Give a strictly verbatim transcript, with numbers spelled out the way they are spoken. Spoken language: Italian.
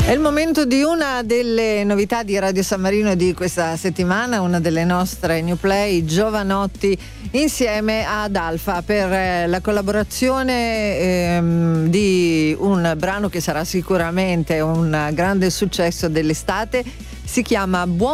È il momento di una delle novità di Radio San Marino di questa settimana, una delle nostre new play, Giovanotti insieme ad Alfa, per la collaborazione ehm, di un brano che sarà sicuramente un grande successo dell'estate. Si chiama Buon